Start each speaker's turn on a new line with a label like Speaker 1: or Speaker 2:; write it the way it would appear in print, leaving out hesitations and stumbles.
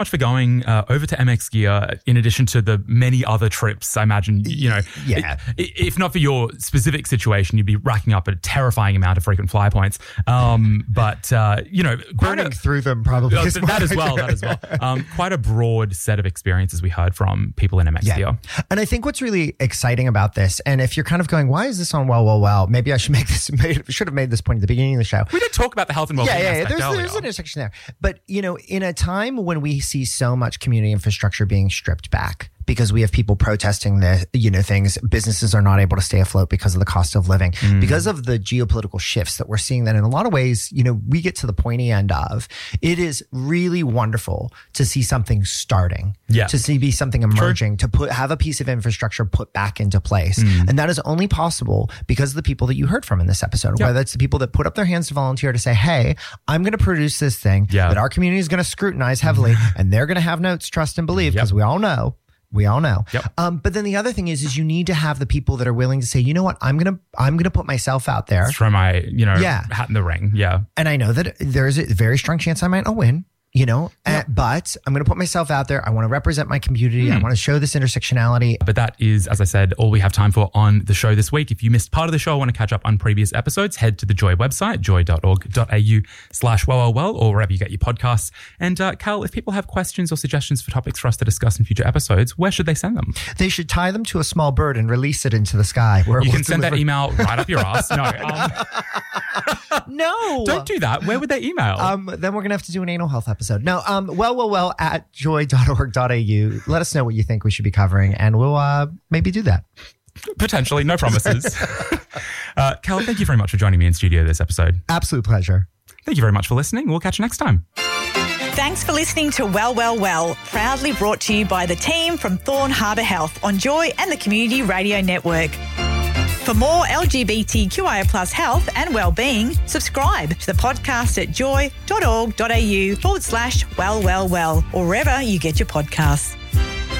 Speaker 1: much for going over to MX Gear in addition to the many other trips. I imagine, if not for your specific situation, you'd be racking up a terrifying amount of frequent flyer points. Burning
Speaker 2: through them probably.
Speaker 1: That as well. Quite a broad set of experiences we heard from people in MX Gear.
Speaker 2: And I think what's really exciting about this, and if you're kind of going, why is this on Well, maybe I should have made this point at the beginning of the show.
Speaker 1: We did talk about the health and well-being aspect earlier.
Speaker 2: There's an intersection there. But, in a time when we see so much community infrastructure being stripped back, because we have people protesting things, businesses are not able to stay afloat because of the cost of living, because of the geopolitical shifts that we're seeing, that in a lot of ways, we get to the pointy end of, it is really wonderful to see something starting, to see something emerging, to have a piece of infrastructure put back into place. And that is only possible because of the people that you heard from in this episode, whether it's the people that put up their hands to volunteer to say, hey, I'm going to produce this thing that our community is going to scrutinize heavily, and they're going to have notes, trust and believe, because we all know. Yep. But then the other thing is you need to have the people that are willing to say, you know what, I'm gonna put myself out there.
Speaker 1: Throw my, hat in the ring. Yeah.
Speaker 2: And I know that there's a very strong chance I might not win. But I'm going to put myself out there. I want to represent my community. I want to show this intersectionality.
Speaker 1: But that is, as I said, all we have time for on the show this week. If you missed part of the show, want to catch up on previous episodes, head to the Joy website, joy.org.au/well, or wherever you get your podcasts. And Cal, if people have questions or suggestions for topics for us to discuss in future episodes, where should they send them?
Speaker 2: They should tie them to a small bird and release it into the sky. Where
Speaker 1: you can send that email right up your ass.
Speaker 2: No.
Speaker 1: Don't do that. Where would they email?
Speaker 2: Then we're going to have to do an anal health episode. No, well at joy.org.au. Let us know what you think we should be covering, and we'll maybe do that.
Speaker 1: Potentially, no promises. Cal, thank you very much for joining me in studio this episode.
Speaker 2: Absolute pleasure.
Speaker 1: Thank you very much for listening. We'll catch you next time.
Speaker 3: Thanks for listening to Well, proudly brought to you by the team from Thorn Harbour Health on Joy and the Community Radio Network. For more LGBTQIA+ health and wellbeing, subscribe to the podcast at joy.org.au/well, or wherever you get your podcasts.